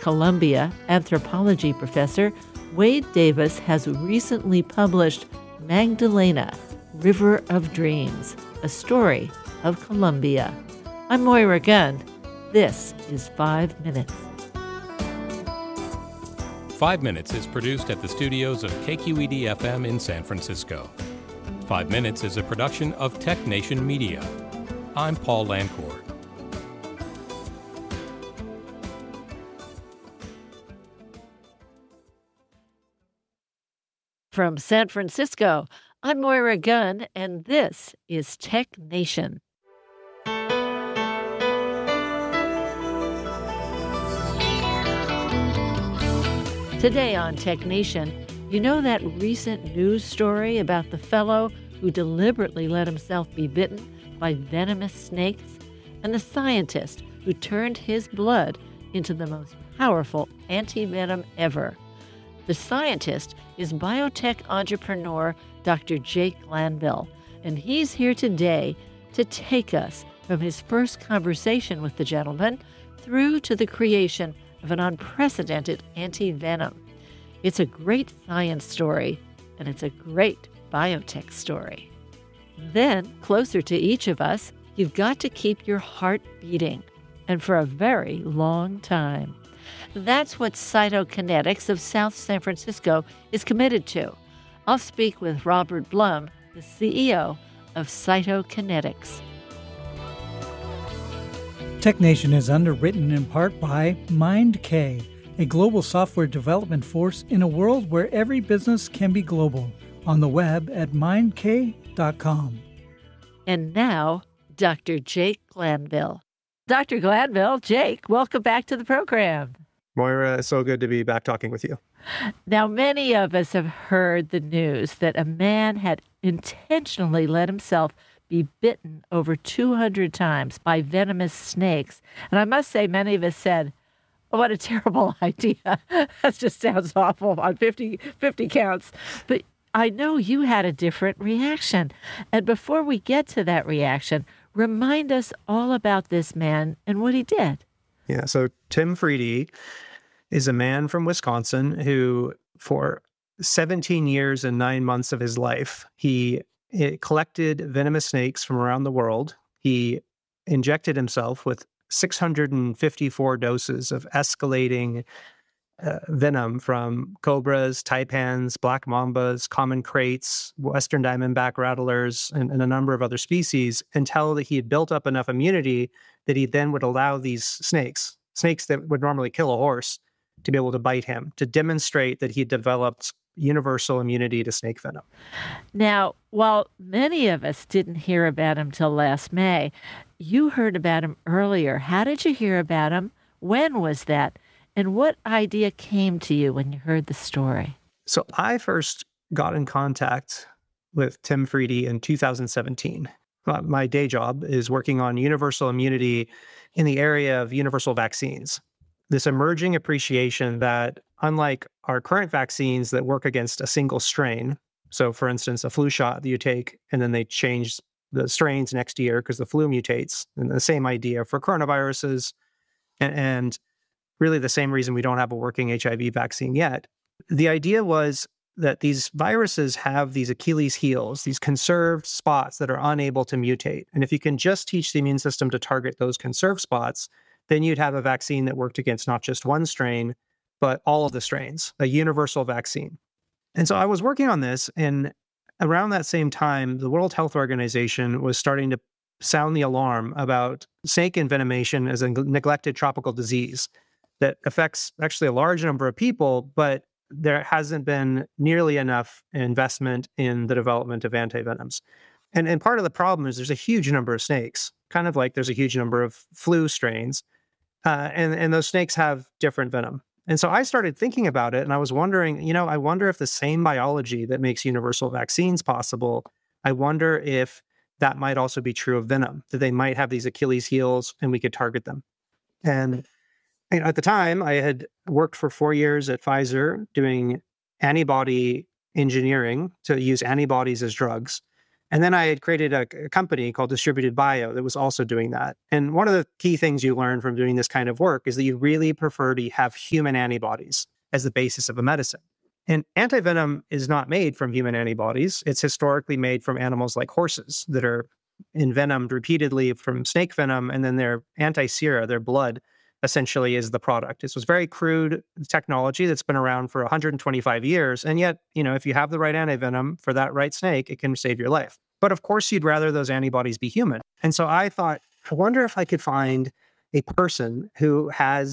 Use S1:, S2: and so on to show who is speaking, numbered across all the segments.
S1: Columbia anthropology professor Wade Davis has recently published Magdalena, River of Dreams, a story of Columbia. I'm Moira Gunn. This is 5 Minutes.
S2: 5 Minutes is produced at the studios of KQED-FM in San Francisco. 5 Minutes is a production of Tech Nation Media. I'm Paul Lancourt.
S1: From San Francisco, I'm Moira Gunn, and this is Tech Nation. Today on Tech Nation, you know that recent news story about the fellow who deliberately let himself be bitten by venomous snakes, and the scientist who turned his blood into the most powerful anti-venom ever. The scientist is biotech entrepreneur Dr. Jake Glanville, and he's here today to take us from his first conversation with the gentleman through to the creation of an unprecedented anti-venom. It's a great science story, and it's a great biotech story. Then, closer to each of us, you've got to keep your heart beating, and for a very long time. That's what Cytokinetics of South San Francisco is committed to. I'll speak with Robert Blum, the CEO of Cytokinetics.
S3: Tech Nation is underwritten in part by MindK, a global software development force in a world where every business can be global. On the web at mindk.com.
S1: And now, Dr. Jake Glanville. Dr. Glanville, Jake, welcome back to the program.
S4: Moira, it's so good to be back talking with you.
S1: Now, many of us have heard the news that a man had intentionally let himself be bitten over 200 times by venomous snakes. And I must say, many of us said, oh, what a terrible idea. That just sounds awful on 50 counts. But I know you had a different reaction. And before we get to that reaction, remind us all about this man and what he did.
S4: Yeah, so Tim Friede is a man from Wisconsin who, for 17 years and 9 months of his life, he collected venomous snakes from around the world. He injected himself with 654 doses of escalating venom from cobras, taipans, black mambas, common kraits, western diamondback rattlers, and a number of other species, until he had built up enough immunity that he then would allow these snakes that would normally kill a horse, to be able to bite him, to demonstrate that he developed universal immunity to snake venom.
S1: Now, while many of us didn't hear about him till last May, you heard about him earlier. How did you hear about him? When was that? And what idea came to you when you heard the story?
S4: So I first got in contact with Tim Friede in 2017. My day job is working on universal immunity in the area of universal vaccines. This emerging appreciation that, unlike our current vaccines that work against a single strain, so for instance, a flu shot that you take and then they change the strains next year because the flu mutates, and the same idea for coronaviruses, and really the same reason we don't have a working HIV vaccine yet. The idea was that these viruses have these Achilles heels, these conserved spots that are unable to mutate. And if you can just teach the immune system to target those conserved spots, then you'd have a vaccine that worked against not just one strain, but all of the strains, a universal vaccine. And so I was working on this, and around that same time, the World Health Organization was starting to sound the alarm about snake envenomation as a neglected tropical disease that affects actually a large number of people, but there hasn't been nearly enough investment in the development of antivenoms. And part of the problem is there's a huge number of snakes, kind of like there's a huge number of flu strains, and those snakes have different venom. And so I started thinking about it, and I was wondering, I wonder if the same biology that makes universal vaccines possible, I wonder if that might also be true of venom, that they might have these Achilles heels and we could target them. And at the time, I had worked for 4 years at Pfizer doing antibody engineering to use antibodies as drugs. And then I had created a company called Distributed Bio that was also doing that. And one of the key things you learn from doing this kind of work is that you really prefer to have human antibodies as the basis of a medicine. And antivenom is not made from human antibodies. It's historically made from animals like horses that are envenomed repeatedly from snake venom, and then their anti-sera, their blood, essentially is the product. This was very crude technology that's been around for 125 years. And yet, if you have the right antivenom for that right snake, it can save your life. But of course, you'd rather those antibodies be human. And so I thought, I wonder if I could find a person who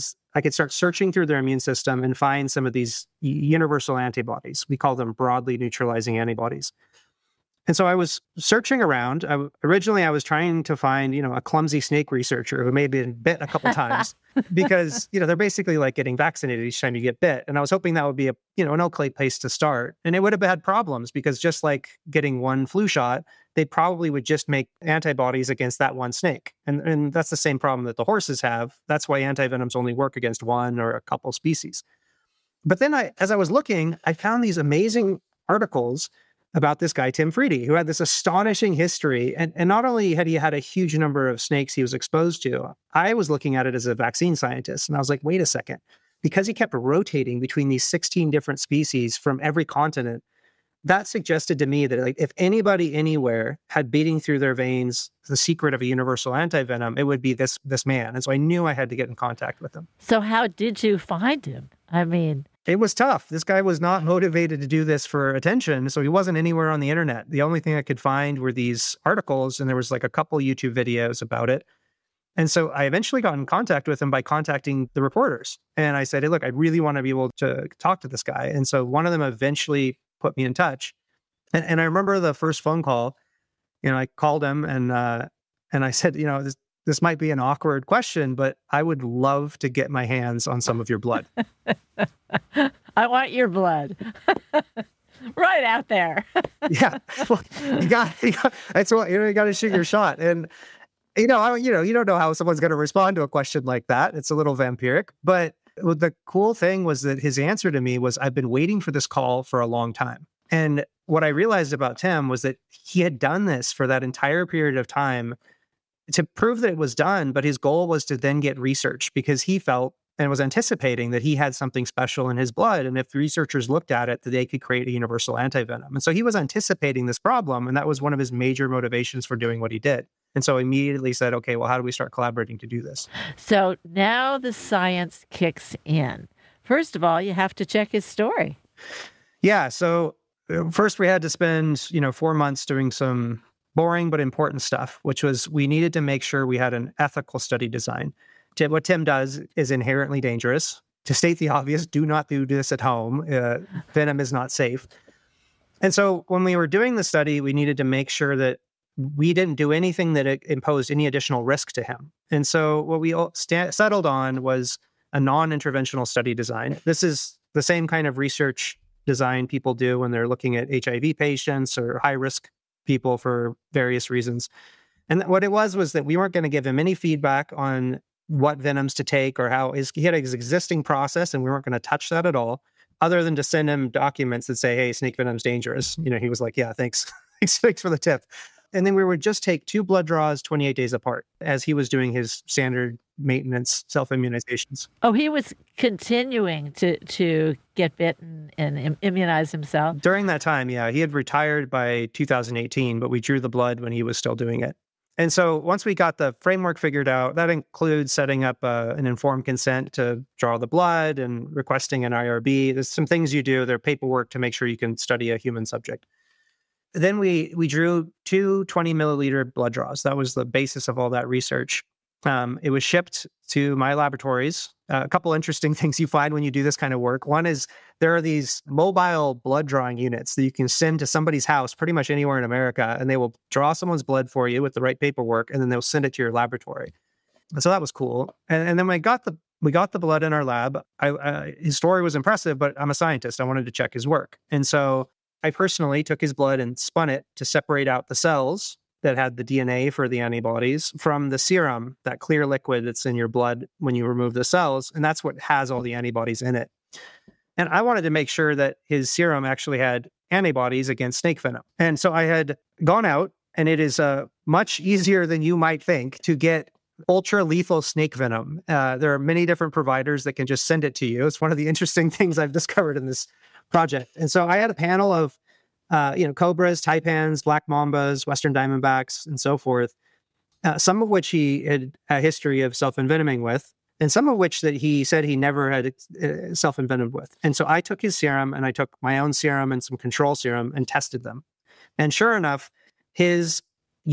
S4: I could start searching through their immune system and find some of these universal antibodies. We call them broadly neutralizing antibodies. And so I was searching around. Originally, I was trying to find, a clumsy snake researcher who may have been bit a couple times because, they're basically like getting vaccinated each time you get bit. And I was hoping that would be an okay place to start. And it would have had problems because just like getting one flu shot, they probably would just make antibodies against that one snake. And that's the same problem that the horses have. That's why antivenoms only work against one or a couple species. But then as I was looking, I found these amazing articles about this guy, Tim Friede, who had this astonishing history. And not only had he had a huge number of snakes he was exposed to, I was looking at it as a vaccine scientist. And I was like, wait a second. Because he kept rotating between these 16 different species from every continent, that suggested to me that if anybody anywhere had beating through their veins the secret of a universal antivenom, it would be this man. And so I knew I had to get in contact with him.
S1: So how did you find him? I mean,
S4: it was tough. This guy was not motivated to do this for attention, so he wasn't anywhere on the internet. The only thing I could find were these articles, and there was like a couple YouTube videos about it. And so I eventually got in contact with him by contacting the reporters. And I said, hey, look, I really want to be able to talk to this guy. And so one of them eventually put me in touch. And I remember the first phone call, I called him and I said, this might be an awkward question, but I would love to get my hands on some of your blood.
S1: I want your blood. Right out there.
S4: Yeah. Well, you got that's what you got to shoot your shot. And you don't know how someone's going to respond to a question like that. It's a little vampiric, but the cool thing was that his answer to me was, I've been waiting for this call for a long time. And what I realized about Tim was that he had done this for that entire period of time to prove that it was done, but his goal was to then get research because he felt and was anticipating that he had something special in his blood. And if the researchers looked at it, that they could create a universal antivenom. And so he was anticipating this problem. And that was one of his major motivations for doing what he did. And so immediately said, okay, well, how do we start collaborating to do this?
S1: So now the science kicks in. First of all, you have to check his story.
S4: Yeah. So first we had to spend, 4 months doing some boring but important stuff, which was we needed to make sure we had an ethical study design. What Tim does is inherently dangerous. To state the obvious, do not do this at home. Venom is not safe. And so when we were doing the study, we needed to make sure that we didn't do anything that imposed any additional risk to him. And so what we settled on was a non-interventional study design. This is the same kind of research design people do when they're looking at HIV patients or high-risk people for various reasons. And what it was that we weren't going to give him any feedback on what venoms to take or how he had his existing process, and we weren't going to touch that at all, other than to send him documents that say, hey, snake venom's dangerous. He was like, yeah, thanks. Thanks for the tip. And then we would just take 2 blood draws 28 days apart as he was doing his standard maintenance self-immunizations.
S1: Oh, he was continuing to get bitten and immunize himself?
S4: During that time, yeah. He had retired by 2018, but we drew the blood when he was still doing it. And so once we got the framework figured out, that includes setting up an informed consent to draw the blood and requesting an IRB. There's some things you do. There's paperwork to make sure you can study a human subject. Then we drew 2 20-milliliter blood draws. That was the basis of all that research. It was shipped to my laboratories. A couple interesting things you find when you do this kind of work. One is there are these mobile blood drawing units that you can send to somebody's house pretty much anywhere in America, and they will draw someone's blood for you with the right paperwork, and then they'll send it to your laboratory. And so that was cool. And then we got the blood in our lab. His story was impressive, but I'm a scientist. I wanted to check his work. And so I personally took his blood and spun it to separate out the cells that had the DNA for the antibodies from the serum, that clear liquid that's in your blood when you remove the cells. And that's what has all the antibodies in it. And I wanted to make sure that his serum actually had antibodies against snake venom. And so I had gone out, and it is much easier than you might think to get ultra lethal snake venom. There are many different providers that can just send it to you. It's one of the interesting things I've discovered in this project. And so I had a panel of cobras, taipans, black mambas, western diamondbacks, and so forth, some of which he had a history of self-envenoming with, and some of which that he said he never had self-envenomed with. And so I took his serum, and I took my own serum and some control serum and tested them. And sure enough, his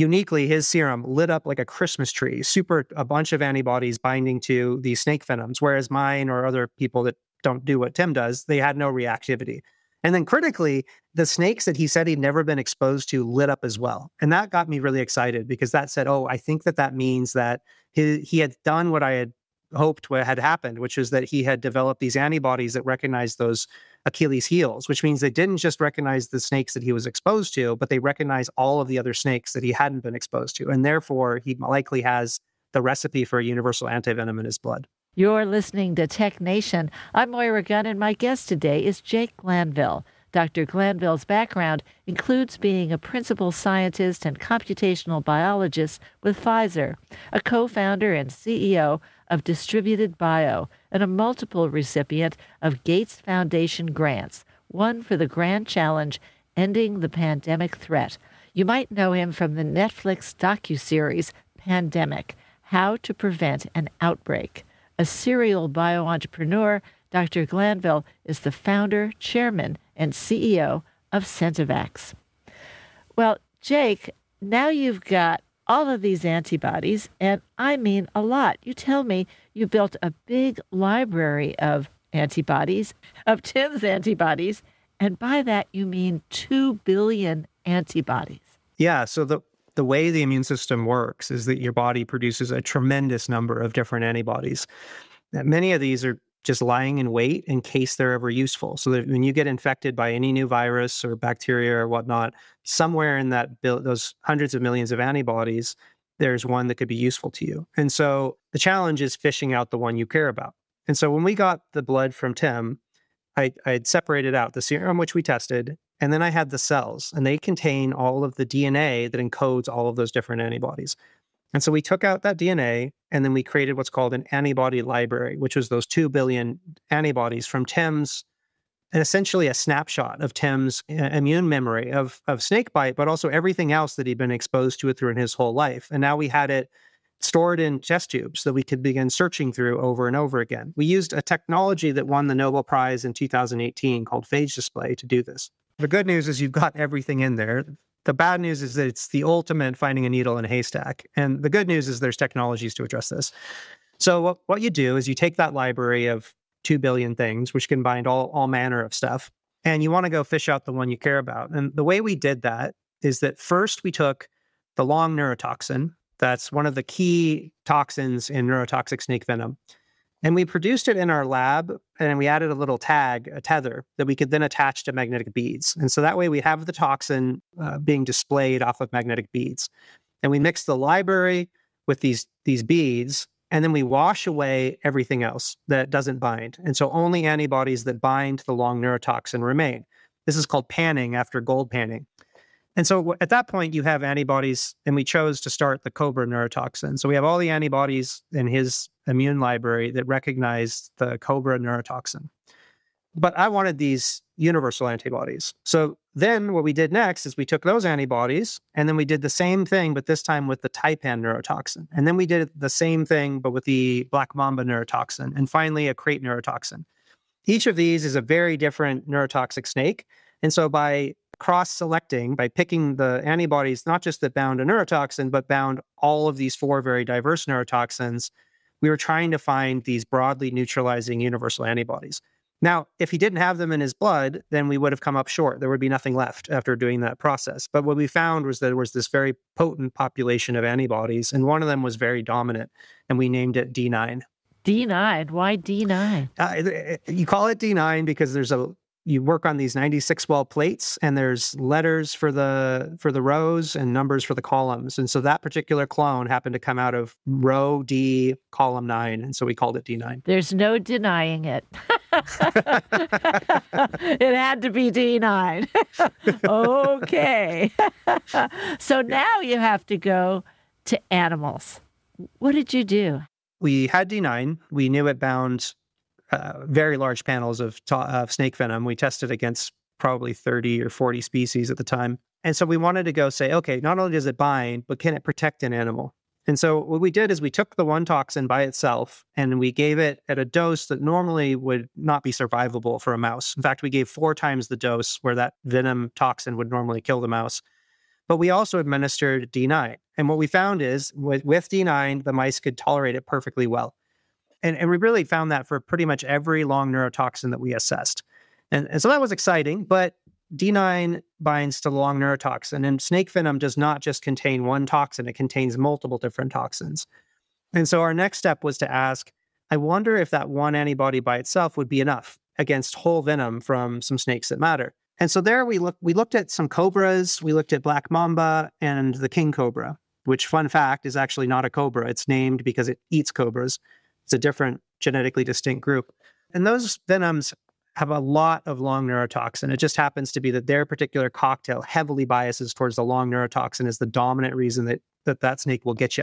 S4: serum lit up like a Christmas tree, a bunch of antibodies binding to these snake venoms, whereas mine or other people that don't do what Tim does, they had no reactivity. And then critically, the snakes that he said he'd never been exposed to lit up as well. And that got me really excited, because that said, I think that means that he had done what I had hoped had happened, which is that he had developed these antibodies that recognized those Achilles heels, which means they didn't just recognize the snakes that he was exposed to, but they recognize all of the other snakes that he hadn't been exposed to. And therefore, he likely has the recipe for a universal antivenom in his blood.
S1: You're listening to Tech Nation. I'm Moira Gunn, and my guest today is Jake Glanville. Dr. Glanville's background includes being a principal scientist and computational biologist with Pfizer, a co-founder and CEO of Distributed Bio, and a multiple recipient of Gates Foundation grants, one for the Grand Challenge, Ending the Pandemic Threat. You might know him from the Netflix docuseries Pandemic, How to Prevent an Outbreak. A serial bio-entrepreneur, Dr. Glanville is the founder, chairman, and CEO of Centevax. Well, Jake, now you've got all of these antibodies, and I mean a lot. You tell me you built a big library of antibodies, of Tim's antibodies, and by that you mean 2 billion antibodies.
S4: Yeah, so the way the immune system works is that your body produces a tremendous number of different antibodies. Many of these are just lying in wait in case they're ever useful. So that when you get infected by any new virus or bacteria or whatnot, somewhere in those hundreds of millions of antibodies, there's one that could be useful to you. And so the challenge is fishing out the one you care about. And so when we got the blood from Tim, I had separated out the serum, which we tested, and then I had the cells, and they contain all of the DNA that encodes all of those different antibodies. And so we took out that DNA, and then we created what's called an antibody library, which was those 2 billion antibodies from Tim's, and essentially a snapshot of Tim's immune memory of snakebite, but also everything else that he'd been exposed to it through in his whole life. And now we had it stored in test tubes that we could begin searching through over and over again. We used a technology that won the Nobel Prize in 2018 called phage display to do this. The good news is you've got everything in there. The bad news is that it's the ultimate finding a needle in a haystack. And the good news is there's technologies to address this. So what you do is you take that library of 2 billion things, which can bind all manner of stuff, and you want to go fish out the one you care about. And the way we did that is that first we took the long neurotoxin. That's one of the key toxins in neurotoxic snake venom. And we produced it in our lab, and we added a little tag, a tether, that we could then attach to magnetic beads. And so that way we have the toxin being displayed off of magnetic beads. And we mix the library with these beads, and then we wash away everything else that doesn't bind. And so only antibodies that bind the long neurotoxin remain. This is called panning after gold panning. And so at that point, you have antibodies, and we chose to start the Cobra neurotoxin. So we have all the antibodies in his immune library that recognize the Cobra neurotoxin. But I wanted these universal antibodies. So then what we did next is we took those antibodies, and then we did the same thing, but this time with the taipan neurotoxin. And then we did the same thing, but with the black mamba neurotoxin, and finally a crate neurotoxin. Each of these is a very different neurotoxic snake. And so by cross-selecting, by picking the antibodies, not just that bound a neurotoxin, but bound all of these 4 very diverse neurotoxins, we were trying to find these broadly neutralizing universal antibodies. Now, if he didn't have them in his blood, then we would have come up short. There would be nothing left after doing that process. But what we found was that there was this very potent population of antibodies, and one of them was very dominant, and we named it D9.
S1: D9? Why D9?
S4: You call it D9 because you work on these 96-well plates, and there's letters for the rows and numbers for the columns. And so that particular clone happened to come out of row D, column 9, and so we called it D9.
S1: There's no denying it. It had to be D9. Okay. So now you have to go to animals. What did you do?
S4: We had D9. We knew it bound very large panels of snake venom. We tested against probably 30 or 40 species at the time. And so we wanted to go say, okay, not only does it bind, but can it protect an animal? And so what we did is we took the one toxin by itself and we gave it at a dose that normally would not be survivable for a mouse. In fact, we gave 4 times the dose where that venom toxin would normally kill the mouse. But we also administered D9. And what we found is with D9, the mice could tolerate it perfectly well. And we really found that for pretty much every long neurotoxin that we assessed. And so that was exciting, but D9 binds to the long neurotoxin, and snake venom does not just contain one toxin, it contains multiple different toxins. And so our next step was to ask, I wonder if that one antibody by itself would be enough against whole venom from some snakes that matter. And so there we looked at some cobras, we looked at black mamba and the king cobra, which, fun fact, is actually not a cobra. It's named because it eats cobras. It's a different genetically distinct group. And those venoms have a lot of long neurotoxin. It just happens to be that their particular cocktail heavily biases towards the long neurotoxin as the dominant reason that snake will get you.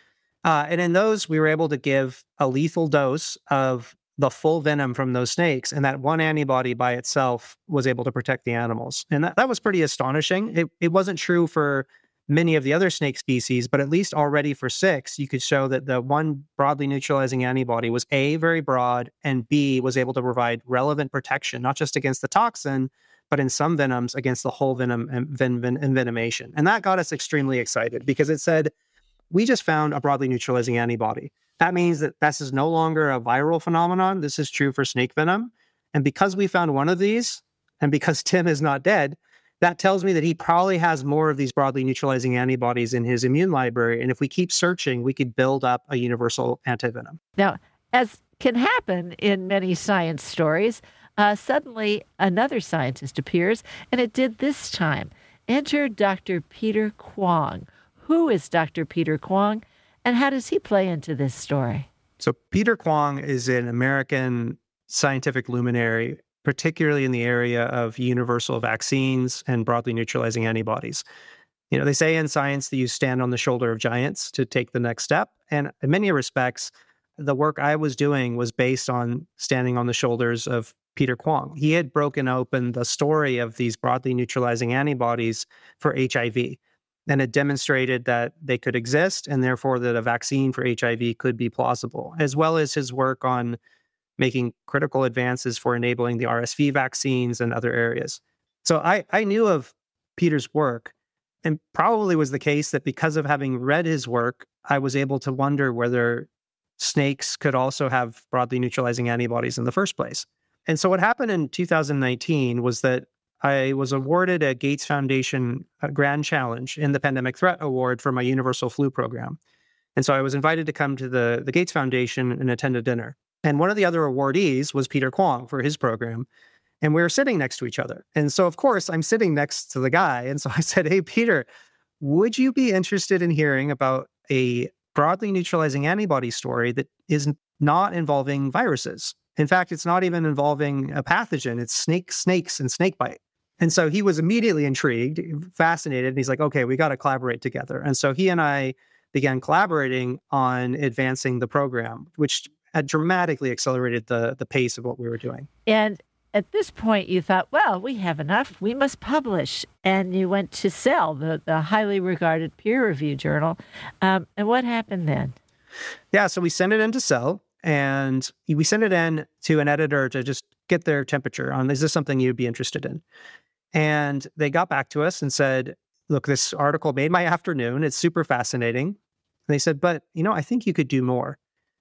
S4: And in those, we were able to give a lethal dose of the full venom from those snakes, and that one antibody by itself was able to protect the animals. And that was pretty astonishing. It wasn't true for many of the other snake species, but at least already for 6, you could show that the one broadly neutralizing antibody was A, very broad, and B, was able to provide relevant protection, not just against the toxin, but in some venoms against the whole venom and envenomation. And that got us extremely excited because it said, we just found a broadly neutralizing antibody. That means that this is no longer a viral phenomenon. This is true for snake venom. And because we found one of these, and because Tim is not dead, that tells me that he probably has more of these broadly neutralizing antibodies in his immune library. And if we keep searching, we could build up a universal antivenom.
S1: Now, as can happen in many science stories, suddenly another scientist appears, and it did this time. Enter Dr. Peter Kwong. Who is Dr. Peter Kwong, and how does he play into this story?
S4: So Peter Kwong is an American scientific luminary, particularly in the area of universal vaccines and broadly neutralizing antibodies. You know, they say in science that you stand on the shoulder of giants to take the next step. And in many respects, the work I was doing was based on standing on the shoulders of Peter Kwong. He had broken open the story of these broadly neutralizing antibodies for HIV and had demonstrated that they could exist and therefore that a vaccine for HIV could be plausible, as well as his work on making critical advances for enabling the RSV vaccines and other areas. So I knew of Peter's work, and probably was the case that because of having read his work, I was able to wonder whether snakes could also have broadly neutralizing antibodies in the first place. And so what happened in 2019 was that I was awarded a Gates Foundation Grand Challenge in the Pandemic Threat Award for my universal flu program. And so I was invited to come to the Gates Foundation and attend a dinner. And one of the other awardees was Peter Kwong for his program. And we were sitting next to each other. And so, of course, I'm sitting next to the guy. And so I said, hey, Peter, would you be interested in hearing about a broadly neutralizing antibody story that is not involving viruses? In fact, it's not even involving a pathogen. It's snakes and snakebite. And so he was immediately intrigued, fascinated. And he's like, okay, we got to collaborate together. And so he and I began collaborating on advancing the program, which had dramatically accelerated the pace of what we were doing.
S1: And at this point, you thought, well, we have enough. We must publish. And you went to Cell, the highly regarded peer review journal. And what happened then?
S4: Yeah, so we sent it into Cell, and we sent it in to an editor to just get their temperature on, is this something you'd be interested in? And they got back to us and said, look, this article made my afternoon. It's super fascinating. And they said, but, I think you could do more.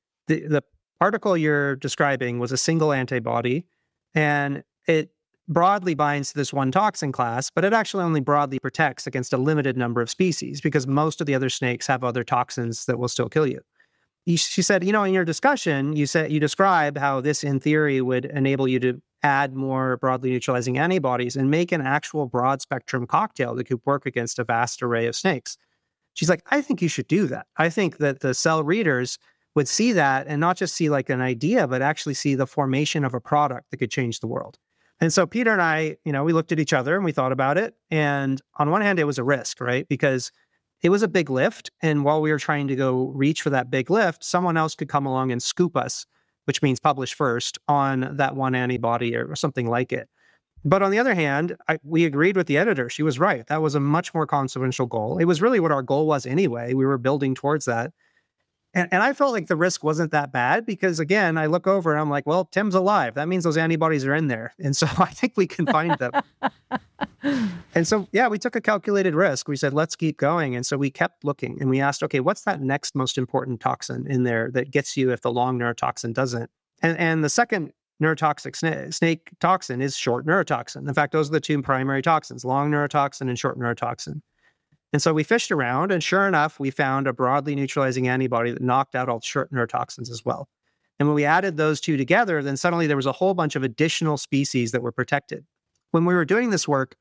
S4: The article you're describing was a single antibody, and it broadly binds to this one toxin class, but it actually only broadly protects against a limited number of species because most of the other snakes have other toxins that will still kill you. She said, in your discussion, you describe how this, in theory, would enable you to add more broadly neutralizing antibodies and make an actual broad spectrum cocktail that could work against a vast array of snakes. She's like, I think you should do that. I think that the Cell readers would see that and not just see like an idea, but actually see the formation of a product that could change the world. And so Peter and I, we looked at each other and we thought about it. And on one hand, it was a risk, right? Because it was a big lift. And while we were trying to go reach for that big lift, someone else could come along and scoop us, which means publish first on that one antibody or something like it. But on the other hand, we agreed with the editor. She was right. That was a much more consequential goal. It was really what our goal was anyway. We were building towards that. And I felt like the risk wasn't that bad because, again, I look over and I'm like, well, Tim's alive. That means those antibodies are in there. And so I think we can find them. And so, yeah, we took a calculated risk. We said, let's keep going. And so we kept looking and we asked, okay, what's that next most important toxin in there that gets you if the long neurotoxin doesn't? And the second neurotoxic snake toxin is short neurotoxin. In fact, those are the two primary toxins, long neurotoxin and short neurotoxin. And so we fished around, and sure enough, we found a broadly neutralizing antibody that knocked out all short neurotoxins as well. And when we added those two together, then suddenly there was a whole bunch of additional species that were protected. When we were doing this work,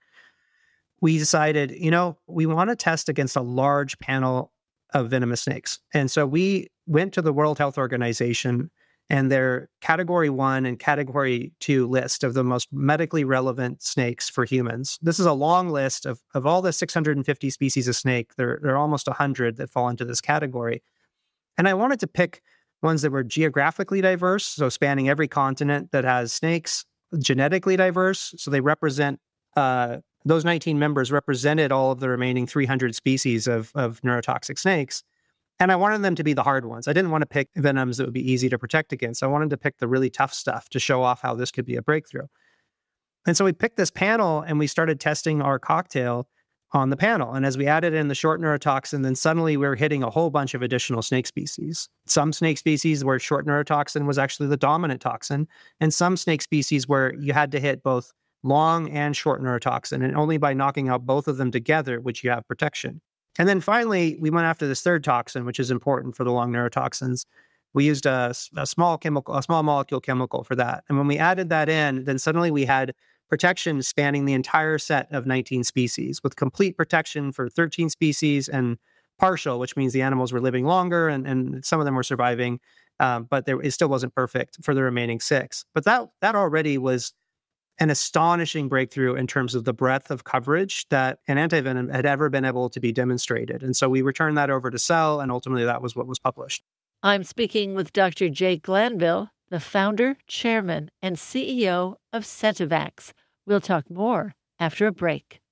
S4: we decided, we want to test against a large panel of venomous snakes. And so we went to the World Health Organization and their Category 1 and Category 2 list of the most medically relevant snakes for humans. This is a long list of all the 650 species of snake. There are almost 100 that fall into this category. And I wanted to pick ones that were geographically diverse, so spanning every continent that has snakes, genetically diverse, so they represent, those 19 members represented all of the remaining 300 species of neurotoxic snakes. And I wanted them to be the hard ones. I didn't want to pick venoms that would be easy to protect against. I wanted to pick the really tough stuff to show off how this could be a breakthrough. And so we picked this panel and we started testing our cocktail on the panel. And as we added in the short neurotoxin, then suddenly we were hitting a whole bunch of additional snake species. Some snake species where short neurotoxin was actually the dominant toxin, and some snake species where you had to hit both long and short neurotoxin. And only by knocking out both of them together would you have protection. And then finally, we went after this third toxin, which is important for the long neurotoxins. We used a small molecule chemical for that. And when we added that in, then suddenly we had protection spanning the entire set of 19 species, with complete protection for 13 species and partial, which means the animals were living longer and some of them were surviving, but it still wasn't perfect for the remaining 6. But that already was an astonishing breakthrough in terms of the breadth of coverage that an antivenom had ever been able to be demonstrated. And so we returned that over to Cell, and ultimately that was what was published.
S1: I'm speaking with Dr. Jake Glanville, the founder, chairman, and CEO of Sentivax. We'll talk more after a break.